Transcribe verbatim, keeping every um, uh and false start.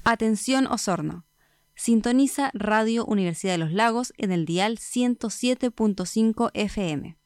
Atención Osorno. Sintoniza Radio Universidad de los Lagos en el dial ciento siete punto cinco F M.